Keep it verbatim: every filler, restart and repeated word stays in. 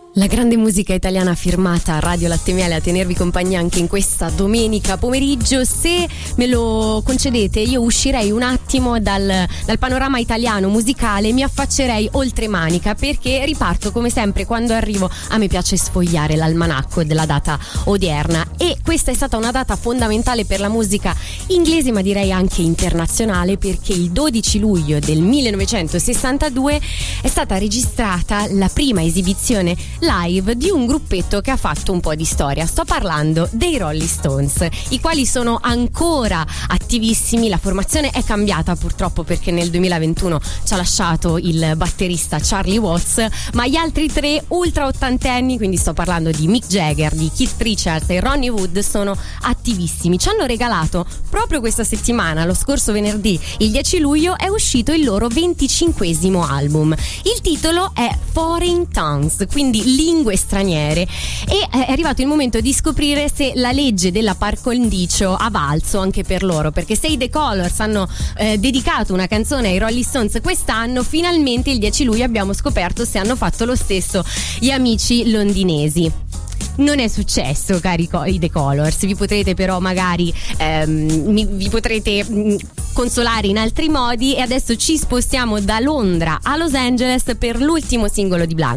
La grande musica italiana firmata a Radio Latte Miele a tenervi compagnia anche in questa domenica pomeriggio. Se me lo concedete, io uscirei un attimo dal, dal panorama italiano musicale, mi affaccerei oltre manica, perché riparto come sempre quando arrivo. A me piace sfogliare l'almanacco della data odierna, e questa è stata una data fondamentale per la musica inglese, ma direi anche internazionale, perché il dodici luglio del millenovecentosessantadue è stata registrata la prima esibizione live di un gruppetto che ha fatto un po' di storia. Sto parlando dei Rolling Stones, i quali sono ancora attivissimi. La formazione è cambiata purtroppo, perché nel duemilaventuno ci ha lasciato il batterista Charlie Watts, ma gli altri tre ultra ottantenni, quindi sto parlando di Mick Jagger, di Keith Richards e Ronnie Wood, sono attivissimi. Ci hanno regalato proprio questa settimana, lo scorso venerdì, il dieci luglio, è uscito il loro venticinquesimo album. Il titolo è Foreign Tongues, quindi lingue straniere, e è arrivato il momento di scoprire se la legge della par condicio ha valso anche per loro, perché se i The Colors hanno eh, dedicato una canzone ai Rolling Stones quest'anno, finalmente il dieci luglio abbiamo scoperto se hanno fatto lo stesso gli amici londinesi. Non è successo, cari co- i The Colors. Vi potrete però magari ehm, mi, vi potrete mh, consolare in altri modi, e adesso ci spostiamo da Londra a Los Angeles per l'ultimo singolo di Blanca.